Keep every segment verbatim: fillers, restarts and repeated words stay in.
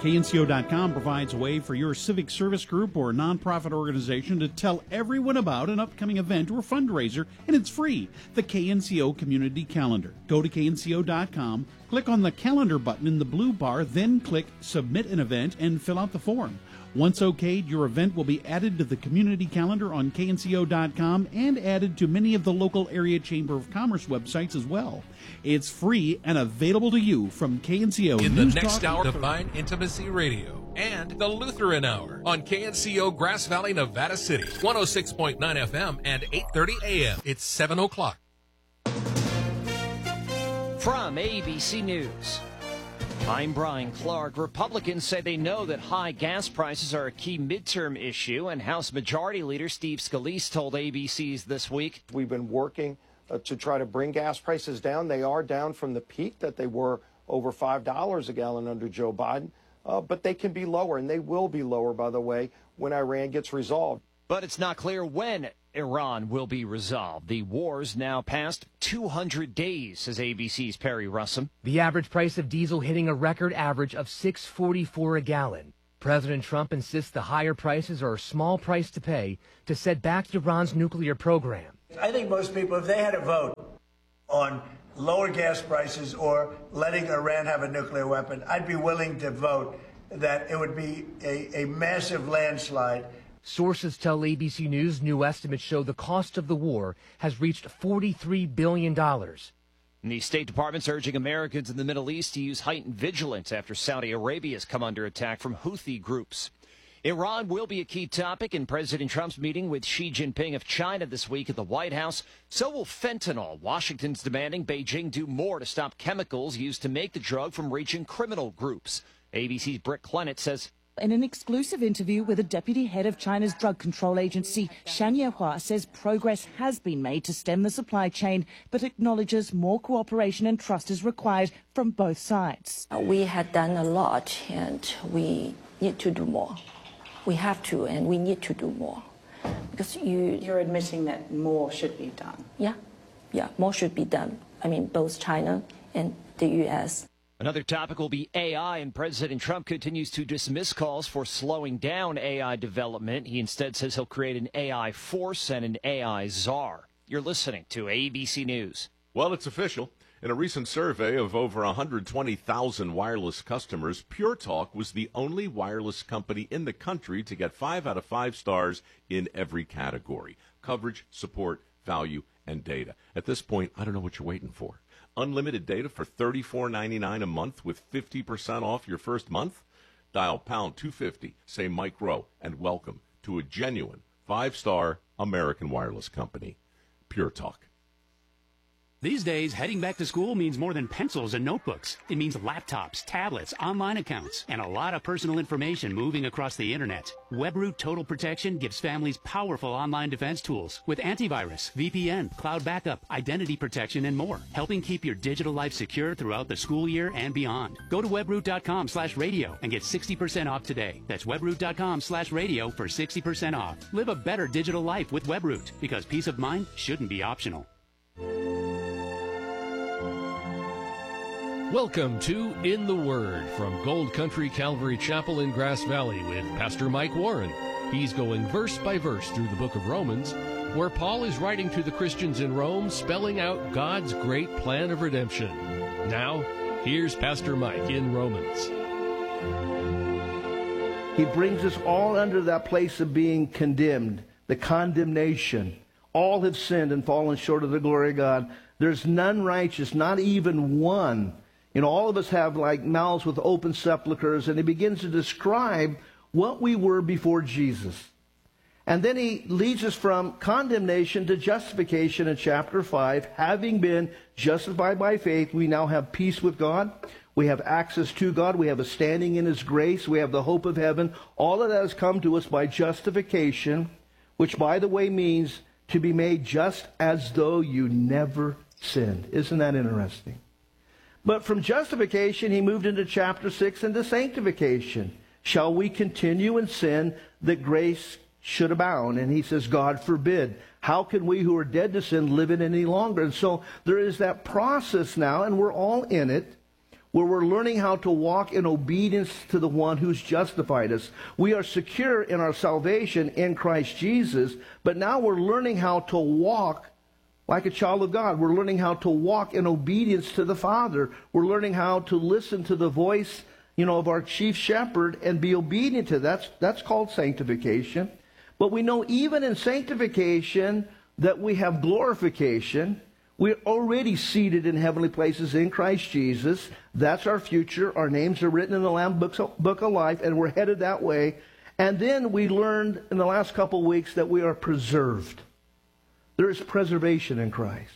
K N C O dot com provides a way for your civic service group or nonprofit organization to tell everyone about an upcoming event or fundraiser, and it's free. The K N C O Community Calendar. Go to K N C O dot com, click on the calendar button in the blue bar, then click Submit an Event and fill out the form. Once okayed, your event will be added to the community calendar on K N C O dot com and added to many of the local area Chamber of Commerce websites as well. It's free and available to you from K N C O In the News next Talk hour, Divine Intimacy Radio and the Lutheran Hour on K N C O Grass Valley, Nevada City, one oh six point nine F M and eight thirty A M. It's seven o'clock. From A B C News, I'm Brian Clark. Republicans say they know that high gas prices are a key midterm issue, and House Majority Leader Steve Scalise told A B C's This Week. We've been working uh, to try to bring gas prices down. They are down from the peak that they were over five dollars a gallon under Joe Biden, uh, but they can be lower, and they will be lower, by the way, when Iran gets resolved. But it's not clear when Iran will be resolved. The war's now past two hundred days, says A B C's Perry Russum. The average price of diesel hitting a record average of six forty-four a gallon. President Trump insists the higher prices are a small price to pay to set back Iran's nuclear program. I think most people, if they had a vote on lower gas prices or letting Iran have a nuclear weapon, I'd be willing to vote that it would be a, a massive landslide. Sources tell A B C News new estimates show the cost of the war has reached forty-three billion dollars. The State Department's urging Americans in the Middle East to use heightened vigilance after Saudi Arabia has come under attack from Houthi groups. Iran will be a key topic in President Trump's meeting with Xi Jinping of China this week at the White House. So will fentanyl. Washington's demanding Beijing do more to stop chemicals used to make the drug from reaching criminal groups. A B C's Britt Clennett says, in an exclusive interview with the deputy head of China's drug control agency, Shan Yehua says progress has been made to stem the supply chain, but acknowledges more cooperation and trust is required from both sides. We had done a lot, and we need to do more. We have to, and we need to do more. Because you... You're admitting that more should be done? Yeah, yeah, more should be done. I mean, both China and the U S Another topic will be A I, and President Trump continues to dismiss calls for slowing down A I development. He instead says he'll create an A I force and an A I czar. You're listening to A B C News. Well, it's official. In a recent survey of over one hundred twenty thousand wireless customers, Pure Talk was the only wireless company in the country to get five out of five stars in every category: coverage, support, value, and data. At this point, I don't know what you're waiting for. Unlimited data for thirty-four ninety-nine a month with fifty percent off your first month? Dial pound two fifty, say Mike Rowe, and welcome to a genuine five-star American wireless company. Pure Talk. These days, heading back to school means more than pencils and notebooks. It means laptops, tablets, online accounts, and a lot of personal information moving across the internet. WebRoot Total Protection gives families powerful online defense tools with antivirus, V P N, cloud backup, identity protection, and more, helping keep your digital life secure throughout the school year and beyond. Go to webroot.com slash radio and get sixty percent off today. That's webroot.com slash radio for sixty percent off. Live a better digital life with WebRoot, because peace of mind shouldn't be optional. Welcome to In the Word from Gold Country Calvary Chapel in Grass Valley with Pastor Mike Warren. He's going verse by verse through the book of Romans, where Paul is writing to the Christians in Rome, spelling out God's great plan of redemption. Now, here's Pastor Mike in Romans. He brings us all under that place of being condemned, the condemnation. All have sinned and fallen short of the glory of God. There's none righteous, not even one. You know, all of us have like mouths with open sepulchres, and he begins to describe what we were before Jesus. And then he leads us from condemnation to justification in chapter five. Having been justified by faith, we now have peace with God. We have access to God. We have a standing in his grace. We have the hope of heaven. All of that has come to us by justification, which, by the way, means to be made just as though you never sinned. Isn't that interesting? But from justification, he moved into chapter six, into sanctification. Shall we continue in sin that grace should abound? And he says, God forbid. How can we who are dead to sin live it any longer? And so there is that process now, and we're all in it, where we're learning how to walk in obedience to the one who's justified us. We are secure in our salvation in Christ Jesus, but now we're learning how to walk like a child of God. We're learning how to walk in obedience to the Father. We're learning how to listen to the voice, you know, of our chief shepherd and be obedient to that. That's, that's called sanctification. But we know even in sanctification that we have glorification. We're already seated in heavenly places in Christ Jesus. That's our future. Our names are written in the Lamb book of life, and we're headed that way. And then we learned in the last couple of weeks that we are preserved. There is preservation in Christ.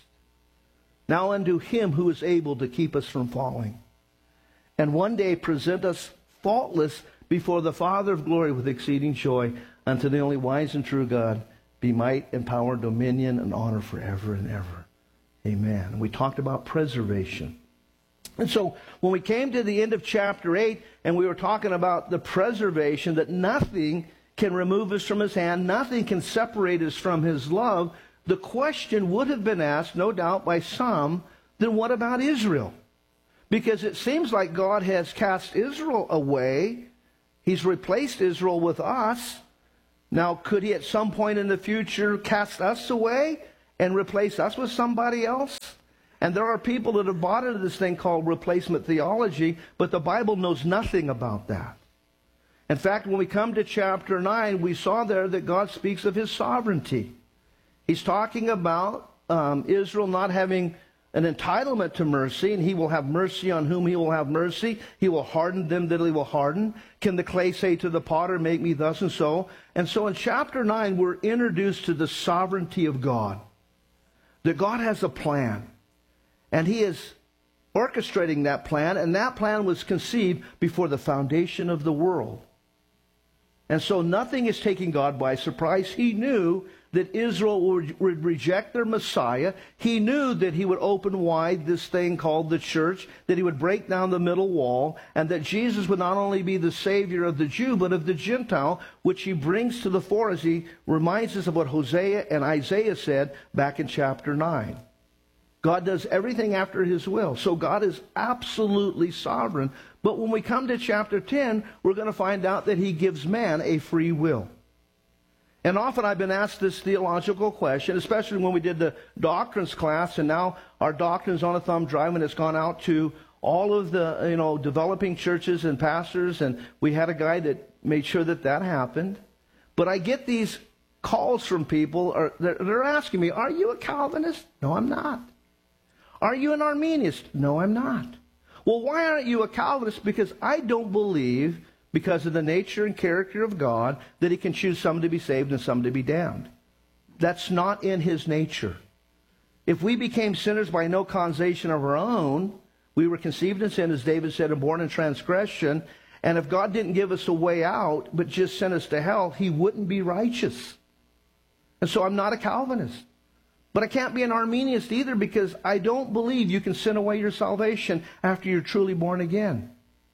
Now unto him who is able to keep us from falling, and one day present us faultless before the Father of glory with exceeding joy. Unto the only wise and true God be might and power, dominion and honor forever and ever. Amen. And we talked about preservation. And so when we came to the end of chapter eight and we were talking about the preservation, that nothing can remove us from his hand, nothing can separate us from his love, the question would have been asked, no doubt, by some, then what about Israel? Because it seems like God has cast Israel away. He's replaced Israel with us. Now, could he at some point in the future cast us away and replace us with somebody else? And there are people that have bought into this thing called replacement theology, but the Bible knows nothing about that. In fact, when we come to chapter nine, we saw there that God speaks of his sovereignty. He's talking about um, Israel not having an entitlement to mercy, and he will have mercy on whom he will have mercy. He will harden them that he will harden. Can the clay say to the potter, make me thus and so? And so in chapter nine, we're introduced to the sovereignty of God. That God has a plan, and he is orchestrating that plan, and that plan was conceived before the foundation of the world. And so nothing is taking God by surprise. He knew that Israel would, would reject their Messiah. He knew that he would open wide this thing called the church, that he would break down the middle wall, and that Jesus would not only be the Savior of the Jew, but of the Gentile, which he brings to the fore as he reminds us of what Hosea and Isaiah said back in chapter nine. God does everything after his will. So God is absolutely sovereign. But when we come to chapter ten, we're going to find out that he gives man a free will. And often I've been asked this theological question, especially when we did the doctrines class, and now our doctrines on a thumb drive, and it's gone out to all of the, you know, developing churches and pastors, and we had a guy that made sure that that happened. But I get these calls from people, or they're asking me, are you a Calvinist? No, I'm not. Are you an Arminianist? No, I'm not. Well, why aren't you a Calvinist? Because I don't believe, because of the nature and character of God, that he can choose some to be saved and some to be damned. That's not in his nature. If we became sinners by no causation of our own, we were conceived in sin, as David said, and born in transgression, and if God didn't give us a way out, but just sent us to hell, he wouldn't be righteous. And so I'm not a Calvinist. But I can't be an Arminianist either, because I don't believe you can sin away your salvation after you're truly born again.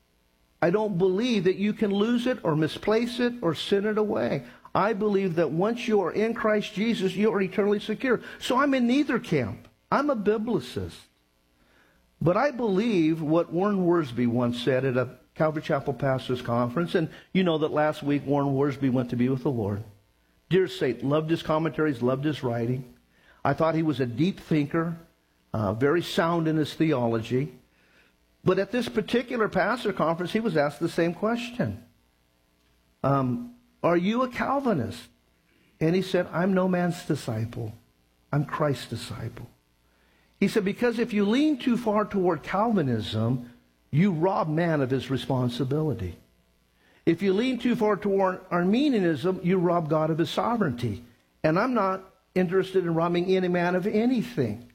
I don't believe that you can lose it or misplace it or sin it away. I believe that once you are in Christ Jesus, you are eternally secure. So I'm in neither camp. I'm a biblicist. But I believe what Warren Wiersbe once said at a Calvary Chapel Pastors Conference, and you know that last week Warren Wiersbe went to be with the Lord. Dear Saint, loved his commentaries, loved his writing. I thought he was a deep thinker, uh, very sound in his theology. But at this particular pastor conference, he was asked the same question. Um, are you a Calvinist? And he said, I'm no man's disciple. I'm Christ's disciple. He said, because if you lean too far toward Calvinism, you rob man of his responsibility. If you lean too far toward Arminianism, you rob God of his sovereignty. And I'm not interested in robbing any man of anything.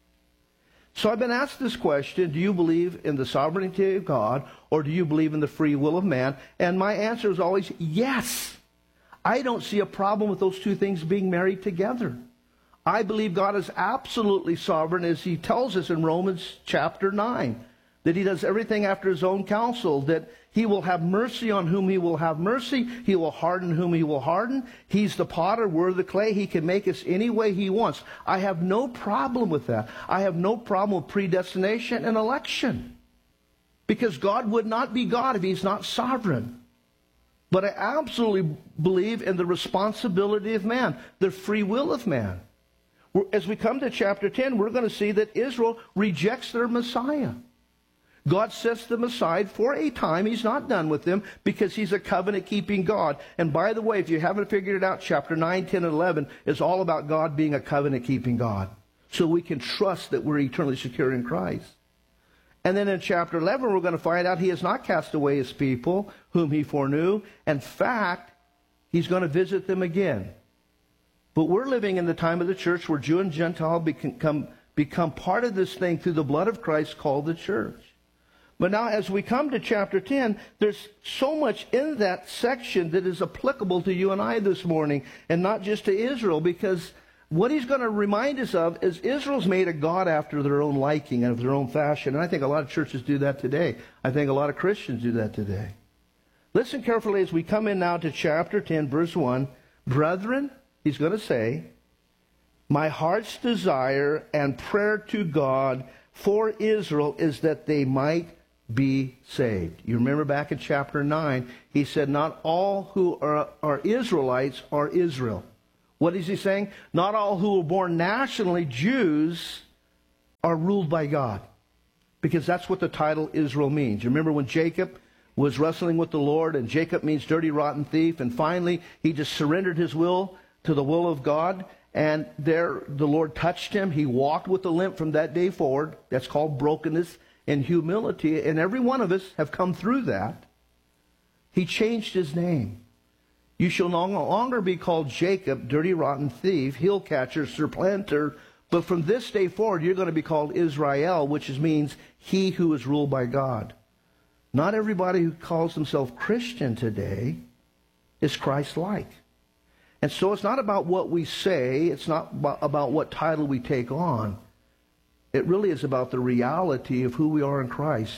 So I've been asked this question, do you believe in the sovereignty of God, or do you believe in the free will of man? And my answer is always yes. I don't see a problem with those two things being married together. I believe God is absolutely sovereign, as he tells us in Romans chapter nine, that he does everything after his own counsel, that he will have mercy on whom he will have mercy. He will harden whom he will harden. He's the potter, we're the clay. He can make us any way he wants. I have no problem with that. I have no problem with predestination and election. Because God would not be God if he's not sovereign. But I absolutely believe in the responsibility of man, the free will of man. As we come to chapter ten, we're going to see that Israel rejects their Messiah. God sets them aside for a time. He's not done with them because he's a covenant-keeping God. And by the way, if you haven't figured it out, chapter nine, ten, and eleven is all about God being a covenant-keeping God. So we can trust that we're eternally secure in Christ. And then in chapter eleven, we're going to find out he has not cast away his people, whom he foreknew. In fact, he's going to visit them again. But we're living in the time of the church where Jew and Gentile become, become part of this thing through the blood of Christ called the church. But now as we come to chapter ten, there's so much in that section that is applicable to you and I this morning, and not just to Israel, because what he's going to remind us of is Israel's made a God after their own liking and of their own fashion. And I think a lot of churches do that today. I think a lot of Christians do that today. Listen carefully as we come in now to chapter ten, verse one. Brethren, he's going to say, my heart's desire and prayer to God for Israel is that they might be saved. You remember back in chapter nine, he said, not all who are, are Israelites are Israel. What is he saying? Not all who were born nationally Jews are ruled by God. Because that's what the title Israel means. You remember when Jacob was wrestling with the Lord, and Jacob means dirty, rotten thief, and finally he just surrendered his will to the will of God, and there the Lord touched him. He walked with a limp from that day forward. That's called brokenness and humility, and every one of us have come through that. He changed his name. You shall no longer be called Jacob, dirty, rotten thief, heel catcher, supplanter, but from this day forward you're going to be called Israel, which means he who is ruled by God. Not everybody who calls himself Christian today is Christ-like. And so it's not about what we say, it's not about what title we take on. It really is about the reality of who we are in Christ.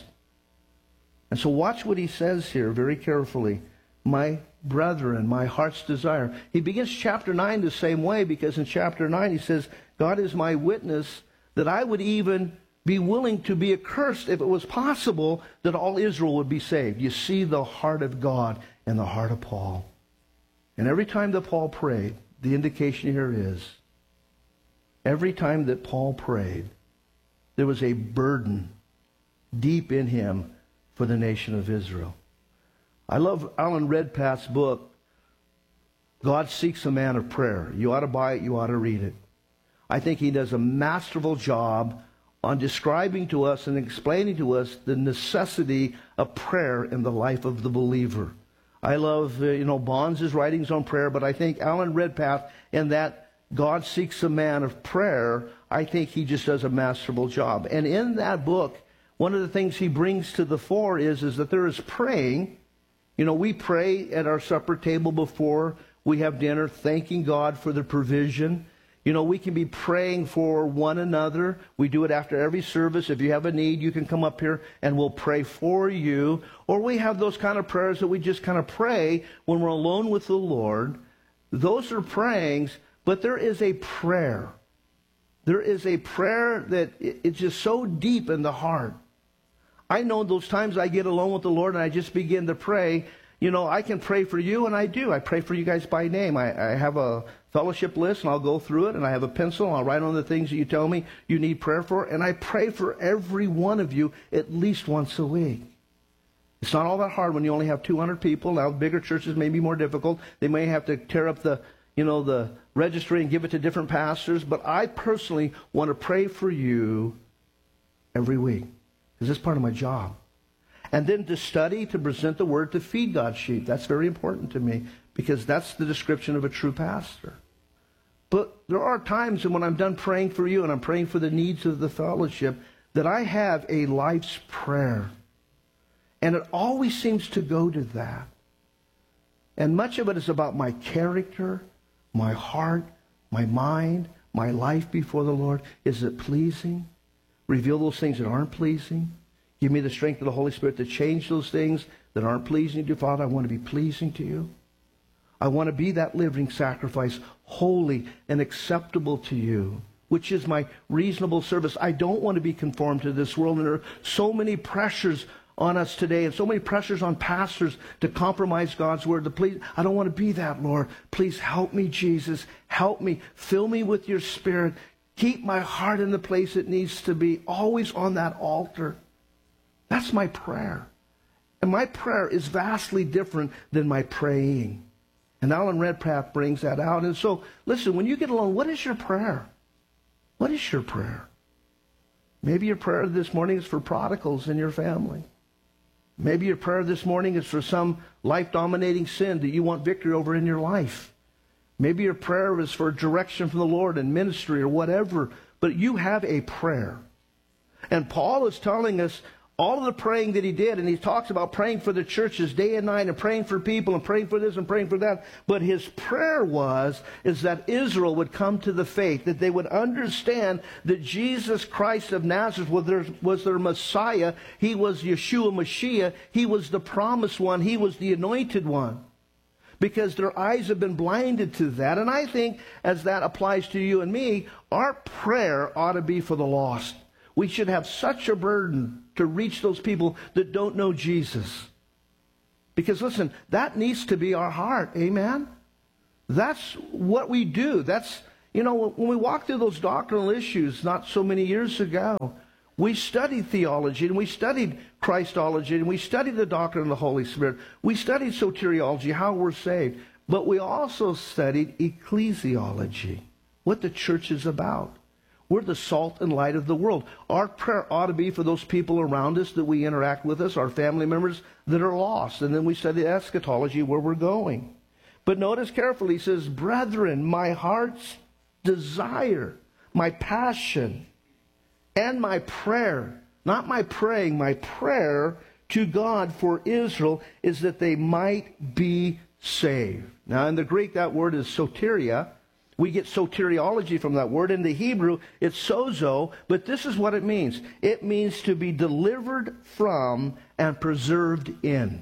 And so watch what he says here very carefully. My brethren, my heart's desire. He begins chapter nine the same way, because in chapter nine he says, God is my witness that I would even be willing to be accursed if it was possible that all Israel would be saved. You see the heart of God in the heart of Paul. And every time that Paul prayed, the indication here is, every time that Paul prayed, there was a burden deep in him for the nation of Israel. I love Alan Redpath's book, God Seeks a Man of Prayer. You ought to buy it, you ought to read it. I think he does a masterful job on describing to us and explaining to us the necessity of prayer in the life of the believer. I love, uh, you know, Bonds' writings on prayer, but I think Alan Redpath, in that God Seeks a Man of Prayer, I think he just does a masterful job. And in that book, one of the things he brings to the fore is, is that there is praying. You know, we pray at our supper table before we have dinner, thanking God for the provision. You know, we can be praying for one another. We do it after every service. If you have a need, you can come up here and we'll pray for you. Or we have those kind of prayers that we just kind of pray when we're alone with the Lord. Those are prayings, but there is a prayer. There is a prayer that it's just so deep in the heart. I know those times I get alone with the Lord and I just begin to pray. You know, I can pray for you, and I do. I pray for you guys by name. I, I have a fellowship list, and I'll go through it, and I have a pencil, and I'll write on the things that you tell me you need prayer for, and I pray for every one of you at least once a week. It's not all that hard when you only have two hundred people. Now, bigger churches may be more difficult. They may have to tear up the, you know, the registry and give it to different pastors, but I personally want to pray for you every week, because it's part of my job. And then to study, to present the word, to feed God's sheep. That's very important to me, because that's the description of a true pastor. But there are times when I'm done praying for you and I'm praying for the needs of the fellowship that I have a life's prayer. And it always seems to go to that. And much of it is about my character, my heart, my mind, my life before the Lord. Is it pleasing? Reveal those things that aren't pleasing. Give me the strength of the Holy Spirit to change those things that aren't pleasing to you, Father. I want to be pleasing to you. I want to be that living sacrifice, holy and acceptable to you, which is my reasonable service. I don't want to be conformed to this world. And there are so many pressures on us today, and so many pressures on pastors to compromise God's word. To please, I don't want to be that, Lord. Please help me, Jesus. Help me. Fill me with your Spirit. Keep my heart in the place it needs to be, always on that altar. That's my prayer. And my prayer is vastly different than my praying. And Alan Redpath brings that out. And so, listen, when you get alone, what is your prayer? What is your prayer? Maybe your prayer this morning is for prodigals in your family. Maybe your prayer this morning is for some life-dominating sin that you want victory over in your life. Maybe your prayer is for direction from the Lord in ministry or whatever. But you have a prayer. And Paul is telling us all of the praying that he did, and he talks about praying for the churches day and night and praying for people and praying for this and praying for that. But his prayer was, is that Israel would come to the faith, that they would understand that Jesus Christ of Nazareth was their, was their Messiah. He was Yeshua Mashiach. He was the promised one. He was the anointed one. Because their eyes have been blinded to that. And I think as that applies to you and me, our prayer ought to be for the lost. We should have such a burden to reach those people that don't know Jesus. Because listen, that needs to be our heart. Amen? That's what we do. That's, you know, when we walk through those doctrinal issues not so many years ago, we studied theology and we studied Christology and we studied the doctrine of the Holy Spirit. We studied soteriology, how we're saved. But we also studied ecclesiology, what the church is about. We're the salt and light of the world. Our prayer ought to be for those people around us that we interact with us, our family members that are lost. And then we study eschatology, where we're going. But notice carefully, he says, brethren, my heart's desire, my passion, and my prayer, not my praying, my prayer to God for Israel is that they might be saved. Now in the Greek, that word is soteria. We get soteriology from that word. In the Hebrew, it's sozo, but this is what it means. It means to be delivered from and preserved in.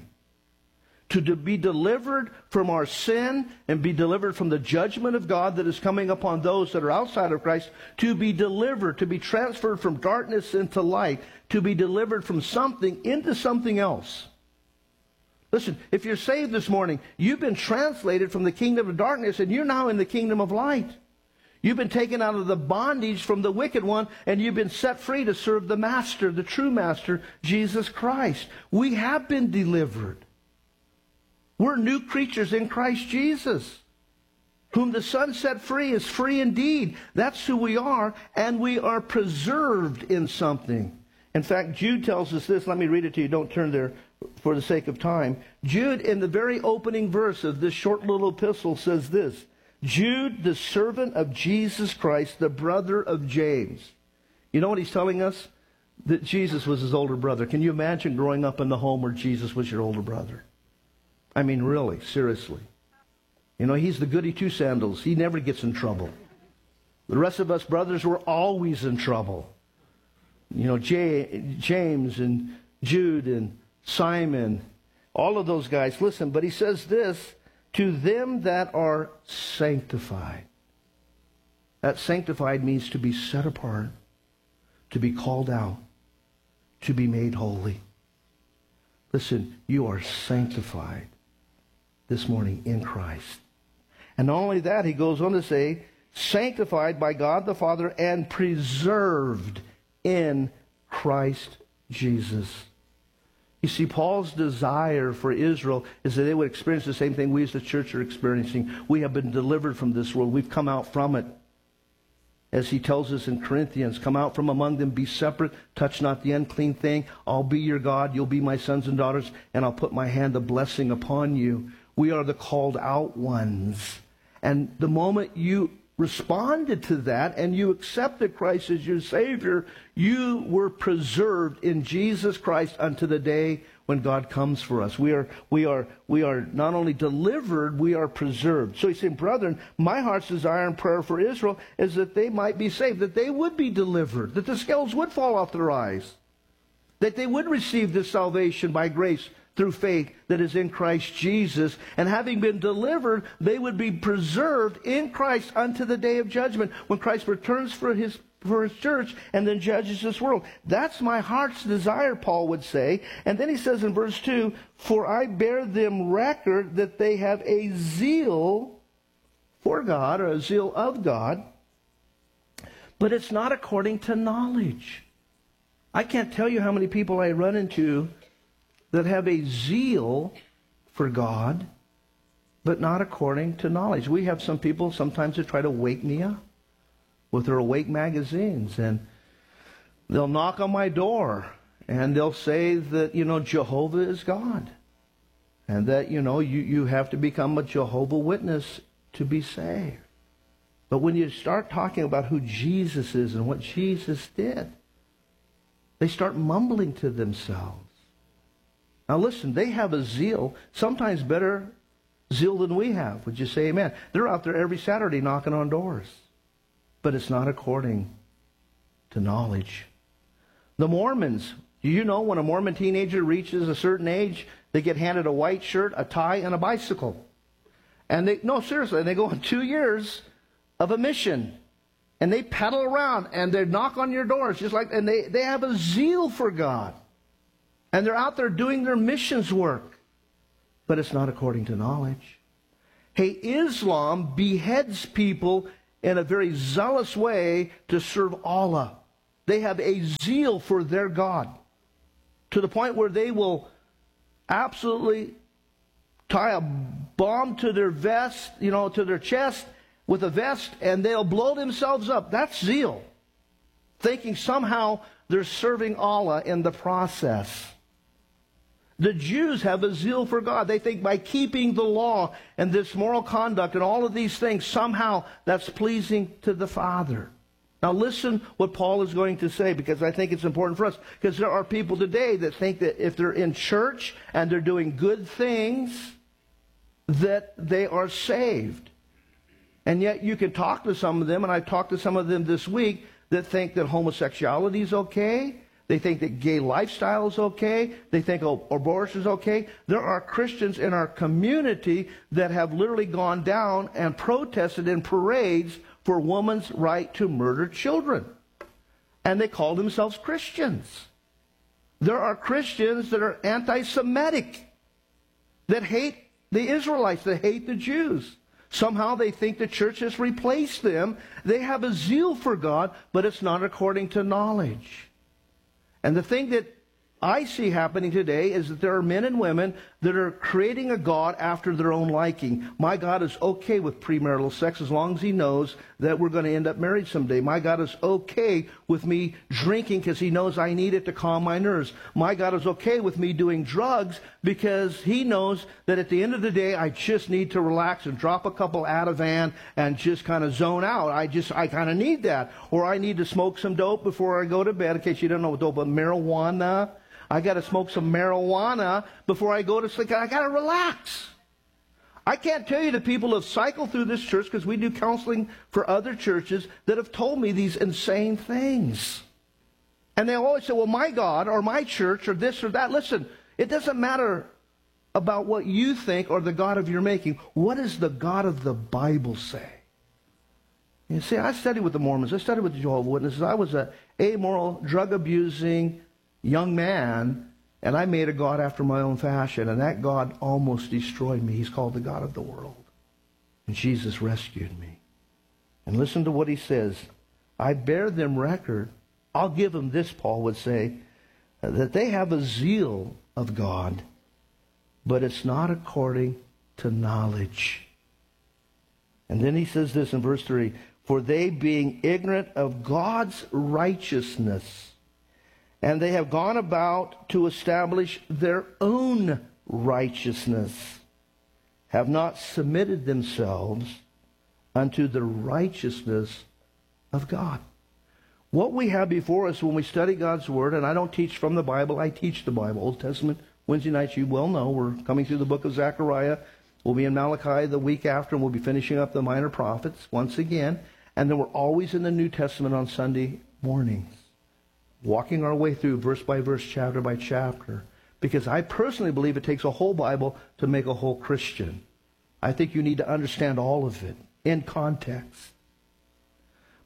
To be delivered from our sin and be delivered from the judgment of God that is coming upon those that are outside of Christ. To be delivered, to be transferred from darkness into light. To be delivered from something into something else. Listen, if you're saved this morning, you've been translated from the kingdom of darkness and you're now in the kingdom of light. You've been taken out of the bondage from the wicked one and you've been set free to serve the Master, the true Master, Jesus Christ. We have been delivered. We're new creatures in Christ Jesus. Whom the Son set free is free indeed. That's who we are, and we are preserved in something. In fact, Jude tells us this. Let me read it to you. Don't turn there for the sake of time. Jude, in the very opening verse of this short little epistle, says this. Jude, the servant of Jesus Christ, the brother of James. You know what he's telling us? That Jesus was his older brother. Can you imagine growing up in the home where Jesus was your older brother? I mean, really, seriously. You know, he's the goody two-sandals. He never gets in trouble. The rest of us brothers were always in trouble. You know, J- James and Jude and Simon, all of those guys. Listen, but he says this, to them that are sanctified. That sanctified means to be set apart, to be called out, to be made holy. Listen, you are sanctified this morning in Christ. And not only that, he goes on to say, sanctified by God the Father and preserved in Christ Jesus. You see, Paul's desire for Israel is that they would experience the same thing we as the church are experiencing. We have been delivered from this world. We've come out from it. As he tells us in Corinthians, come out from among them, be separate, touch not the unclean thing. I'll be your God, you'll be my sons and daughters, and I'll put my hand of blessing upon you. We are the called out ones. And the moment you responded to that and you accepted Christ as your Savior, you were preserved in Jesus Christ unto the day when God comes for us. We are, we are, we are not only delivered, we are preserved. So he's saying, brethren, my heart's desire and prayer for Israel is that they might be saved, that they would be delivered, that the scales would fall off their eyes, that they would receive this salvation by grace through faith that is in Christ Jesus. And having been delivered, they would be preserved in Christ unto the day of judgment, when Christ returns for his for his church and then judges this world. That's my heart's desire, Paul would say. And then he says in verse two, for I bear them record that they have a zeal for God, or a zeal of God, but it's not according to knowledge. I can't tell you how many people I run into that have a zeal for God, but not according to knowledge. We have some people sometimes that try to wake me up with their Awake magazines, and they'll knock on my door, and they'll say that, you know, Jehovah is God, and that, you know, you, you have to become a Jehovah Witness to be saved. But when you start talking about who Jesus is and what Jesus did, they start mumbling to themselves. Now listen, they have a zeal, sometimes better zeal than we have. Would you say amen? They're out there every Saturday knocking on doors. But it's not according to knowledge. The Mormons, do you know when a Mormon teenager reaches a certain age, they get handed a white shirt, a tie, and a bicycle. And they, no, seriously, they go on two years of a mission. And they pedal around and they knock on your doors just like, and they, they have a zeal for God. And they're out there doing their missions work. But it's not according to knowledge. Hey, Islam beheads people in a very zealous way to serve Allah. They have a zeal for their God. To the point where they will absolutely tie a bomb to their vest, you know, to their chest with a vest, and they'll blow themselves up. That's zeal. Thinking somehow they're serving Allah in the process. The Jews have a zeal for God. They think by keeping the law and this moral conduct and all of these things, somehow that's pleasing to the Father. Now listen what Paul is going to say, because I think it's important for us. Because there are people today that think that if they're in church and they're doing good things, that they are saved. And yet you can talk to some of them, and I've talked to some of them this week, that think that homosexuality is okay. They think that gay lifestyle is okay. They think abortion is okay. There are Christians in our community that have literally gone down and protested in parades for women's right to murder children. And they call themselves Christians. There are Christians that are anti-Semitic, that hate the Israelites, that hate the Jews. Somehow they think the church has replaced them. They have a zeal for God, but it's not according to knowledge. And the thing that I see happening today is that there are men and women that are creating a God after their own liking. My God is okay with premarital sex as long as he knows that we're going to end up married someday. My God is okay with me drinking because he knows I need it to calm my nerves. My God is okay with me doing drugs because he knows that at the end of the day I just need to relax and drop a couple Ativan and just kind of zone out. I just, I kind of need that. Or I need to smoke some dope before I go to bed. In case you don't know what dope, but marijuana. I got to smoke some marijuana before I go to sleep. I got to relax. I can't tell you the people who have cycled through this church, because we do counseling for other churches, that have told me these insane things. And they always say, well, my God or my church or this or that. Listen, it doesn't matter about what you think or the God of your making. What does the God of the Bible say? You see, I studied with the Mormons. I studied with the Jehovah's Witnesses. I was an amoral, drug-abusing young man, and I made a God after my own fashion, and that God almost destroyed me. He's called the God of the world. And Jesus rescued me. And listen to what he says. I bear them record. I'll give them this, Paul would say, that they have a zeal of God, but it's not according to knowledge. And then he says this in verse three, for they being ignorant of God's righteousness, and they have gone about to establish their own righteousness, have not submitted themselves unto the righteousness of God. What we have before us when we study God's Word, and I don't teach from the Bible, I teach the Bible. Old Testament, Wednesday nights, you well know, we're coming through the book of Zechariah. We'll be in Malachi the week after, and we'll be finishing up the minor prophets once again. And then we're always in the New Testament on Sunday mornings, walking our way through verse by verse, chapter by chapter. Because I personally believe it takes a whole Bible to make a whole Christian. I think you need to understand all of it in context.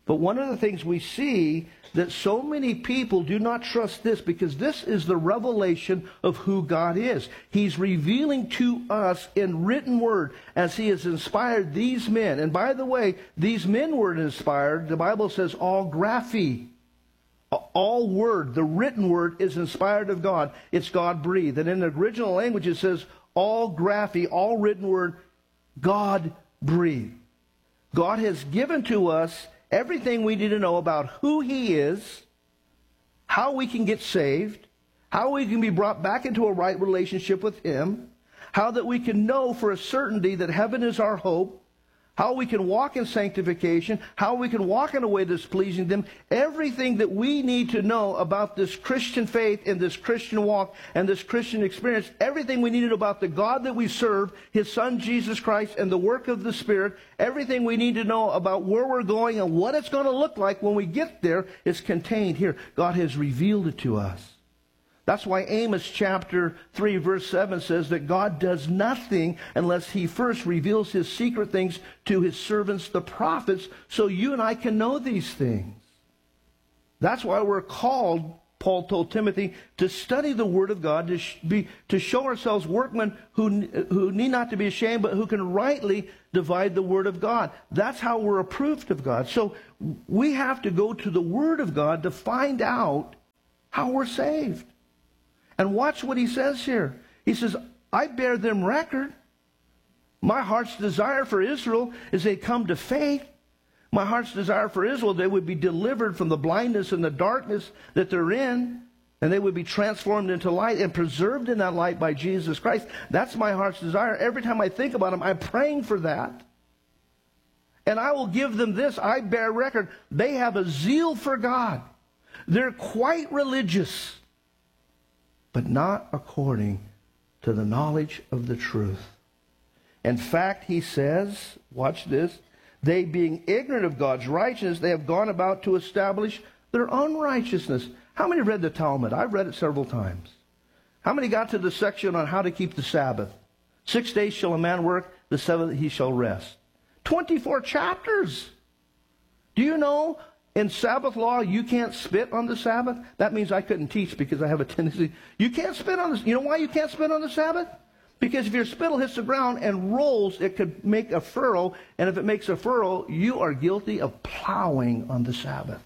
But one of the things we see that so many people do not trust this, because this is the revelation of who God is. He's revealing to us in written word as he has inspired these men. And by the way, these men were inspired. The Bible says all graphe. All word, the written word, is inspired of God. It's God-breathed. And in the original language it says all graphe, all written word, God-breathed. God has given to us everything we need to know about who he is, how we can get saved, how we can be brought back into a right relationship with him, how that we can know for a certainty that heaven is our hope, how we can walk in sanctification, how we can walk in a way that's pleasing to them. Everything that we need to know about this Christian faith and this Christian walk and this Christian experience, everything we needed about the God that we serve, his Son Jesus Christ, and the work of the Spirit, everything we need to know about where we're going and what it's going to look like when we get there is contained here. God has revealed it to us. That's why Amos chapter three verse seven says that God does nothing unless he first reveals his secret things to his servants, the prophets, so you and I can know these things. That's why we're called, Paul told Timothy, to study the Word of God, to, sh- be, to show ourselves workmen who, who need not to be ashamed, but who can rightly divide the Word of God. That's how we're approved of God. So we have to go to the Word of God to find out how we're saved. And watch what he says here. He says, I bear them record. My heart's desire for Israel is they come to faith. My heart's desire for Israel, they would be delivered from the blindness and the darkness that they're in, and they would be transformed into light and preserved in that light by Jesus Christ. That's my heart's desire. Every time I think about them, I'm praying for that. And I will give them this. I bear record. They have a zeal for God. They're quite religious, but not according to the knowledge of the truth. In fact, he says, watch this, they being ignorant of God's righteousness, they have gone about to establish their own righteousness. How many read the Talmud? I've read it several times. How many got to the section on how to keep the Sabbath? Six days shall a man work, the seventh he shall rest. twenty-four chapters. Do you know in Sabbath law, you can't spit on the Sabbath? That means I couldn't teach because I have a tendency. You can't spit on the You know why you can't spit on the Sabbath? Because if your spittle hits the ground and rolls, it could make a furrow. And if it makes a furrow, you are guilty of plowing on the Sabbath.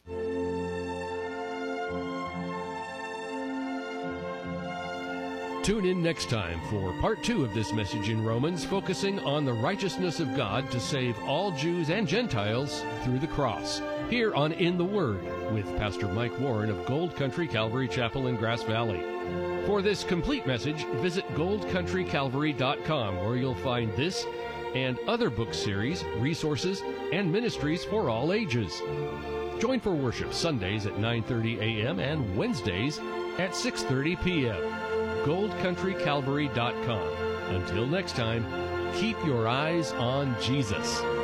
Tune in next time for part two of this message in Romans, focusing on the righteousness of God to save all Jews and Gentiles through the cross, here on In the Word with Pastor Mike Warren of Gold Country Calvary Chapel in Grass Valley. For this complete message, visit gold country calvary dot com, where you'll find this and other book series, resources, and ministries for all ages. Join for worship Sundays at nine thirty a.m. and Wednesdays at six thirty p.m. gold country calvary dot com. Until next time, keep your eyes on Jesus.